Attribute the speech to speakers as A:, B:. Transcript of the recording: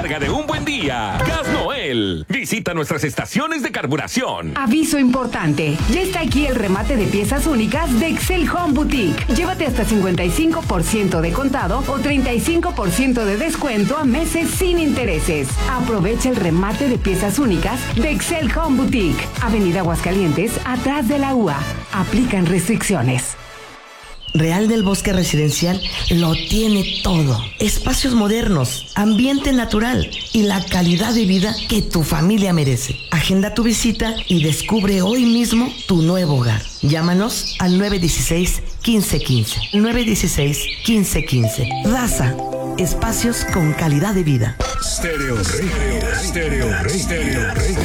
A: recarga de un buen día. Gas Noel. Visita nuestras estaciones de carburación.
B: Aviso importante. Ya está aquí el remate de piezas únicas de Excel Home Boutique. Llévate hasta 55% de contado o 35% de descuento a meses sin intereses. Aprovecha el remate de piezas únicas de Excel Home Boutique. Avenida Aguascalientes, atrás de la UA. Aplican restricciones.
C: Real del Bosque Residencial lo tiene todo. Espacios modernos, ambiente natural y la calidad de vida que tu familia merece. Agenda tu visita y descubre hoy mismo tu nuevo hogar. Llámanos al 916-1515. 916-1515. Daza, espacios con calidad de vida.
D: Stereo Rey.